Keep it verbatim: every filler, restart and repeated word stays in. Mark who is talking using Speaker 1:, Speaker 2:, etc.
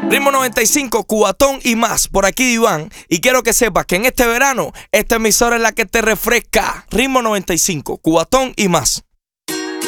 Speaker 1: Ritmo noventa y cinco, Cubatón y más. Por aquí Iván. Y quiero que sepas que en este verano esta emisora es la que te refresca. Ritmo noventa y cinco, Cubatón y más.